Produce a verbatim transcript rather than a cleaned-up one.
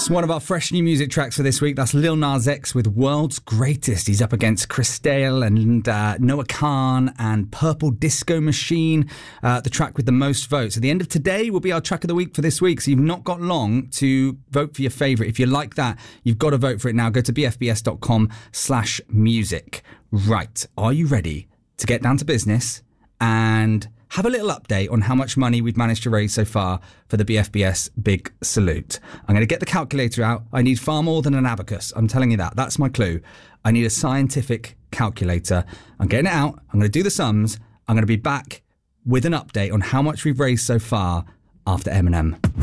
It's one of our fresh new music tracks for this week. That's Lil Nas X with World's Greatest. He's up against Christelle and uh, Noah Khan and Purple Disco Machine, uh, the track with the most votes. At the end of today will be our track of the week for this week, so you've not got long to vote for your favourite. If you like that, you've got to vote for it now. Go to bfbs.com slash music. Right, are you ready to get down to business and have a little update on how much money we've managed to raise so far for the B F B S Big Salute? I'm going to get the calculator out. I need far more than an abacus. I'm telling you that. That's my clue. I need a scientific calculator. I'm getting it out. I'm going to do the sums. I'm going to be back with an update on how much we've raised so far after Eminem.